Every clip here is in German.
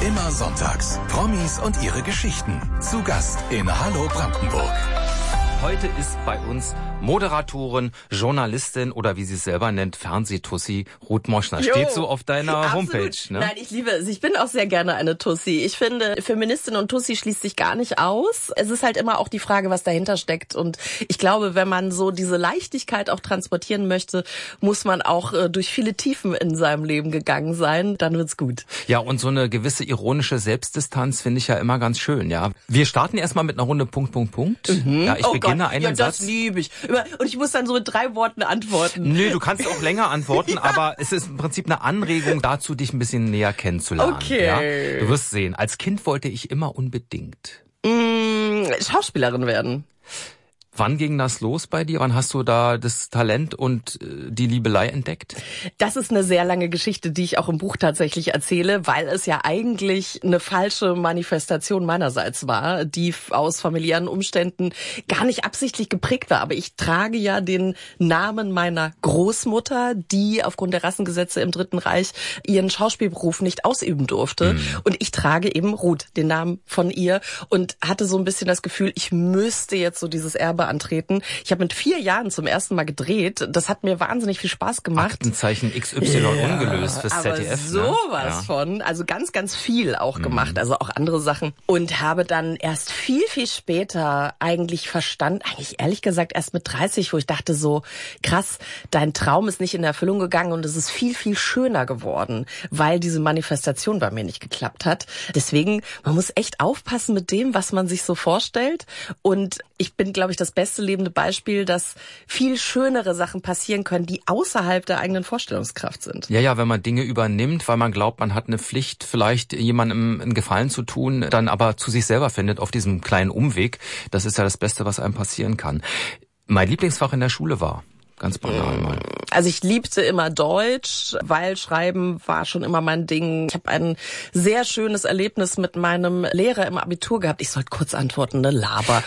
Immer sonntags. Promis und ihre Geschichten. Zu Gast in Hallo Brandenburg. Heute ist bei uns Moderatorin, Journalistin oder wie sie es selber nennt, Fernsehtussi Ruth Moschner. Steht so auf deiner Homepage, ne? Nein, ich liebe es. Ich bin auch sehr gerne eine Tussi. Ich finde, Feministin und Tussi schließt sich gar nicht aus. Es ist halt immer auch die Frage, was dahinter steckt. Und ich glaube, wenn man so diese Leichtigkeit auch transportieren möchte, muss man auch durch viele Tiefen in seinem Leben gegangen sein. Dann wird's gut. Ja, und so eine gewisse ironische Selbstdistanz finde ich ja immer ganz schön, ja. Wir starten erstmal mit einer Runde Punkt. Ja, ich beginne einen Satz. Das liebe ich. Und ich muss dann so mit 3 Worten antworten. Nö, du kannst auch länger antworten, aber es ist im Prinzip eine Anregung dazu, dich ein bisschen näher kennenzulernen. Okay. Ja? Du wirst sehen, als Kind wollte ich immer unbedingt Schauspielerin werden. Wann ging das los bei dir? Wann hast du da das Talent und die Liebelei entdeckt? Das ist eine sehr lange Geschichte, die ich auch im Buch tatsächlich erzähle, weil es ja eigentlich eine falsche Manifestation meinerseits war, die aus familiären Umständen gar nicht absichtlich geprägt war. Aber ich trage ja den Namen meiner Großmutter, die aufgrund der Rassengesetze im Dritten Reich ihren Schauspielberuf nicht ausüben durfte. Und ich trage eben Ruth, den Namen von ihr, und hatte so ein bisschen das Gefühl, ich müsste jetzt so dieses Erbe antreten. Ich habe mit 4 Jahren zum ersten Mal gedreht. Das hat mir wahnsinnig viel Spaß gemacht. Aktenzeichen XY ungelöst fürs ZDF. Aber sowas von. Also ganz, ganz viel auch gemacht. Also auch andere Sachen. Und habe dann erst viel, viel später eigentlich verstanden, eigentlich ehrlich gesagt erst mit 30, wo ich dachte so, krass, dein Traum ist nicht in Erfüllung gegangen und es ist viel, viel schöner geworden, weil diese Manifestation bei mir nicht geklappt hat. Deswegen, man muss echt aufpassen mit dem, was man sich so vorstellt. Und ich bin, glaube ich, das beste lebende Beispiel, dass viel schönere Sachen passieren können, die außerhalb der eigenen Vorstellungskraft sind. Ja, wenn man Dinge übernimmt, weil man glaubt, man hat eine Pflicht, vielleicht jemandem einen Gefallen zu tun, dann aber zu sich selber findet auf diesem kleinen Umweg. Das ist ja das Beste, was einem passieren kann. Mein Lieblingsfach in der Schule war ganz banal mal. Also ich liebte immer Deutsch, weil Schreiben war schon immer mein Ding. Ich habe ein sehr schönes Erlebnis mit meinem Lehrer im Abitur gehabt. Ich sollte kurz antworten, ne? Laber.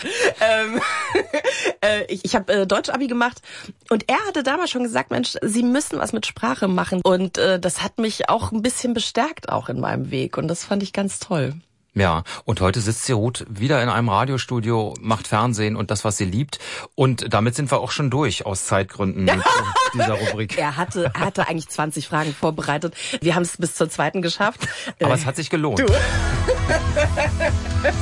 Ich habe Deutsch-Abi gemacht und er hatte damals schon gesagt, Mensch, Sie müssen was mit Sprache machen. Und das hat mich auch ein bisschen bestärkt auch in meinem Weg und das fand ich ganz toll. Ja, und heute sitzt sie Ruth wieder in einem Radiostudio, macht Fernsehen und das, was sie liebt. Und damit sind wir auch schon durch, aus Zeitgründen, mit dieser Rubrik. Er hatte eigentlich 20 Fragen vorbereitet. Wir haben es bis zur 2. geschafft. Aber es hat sich gelohnt. Du.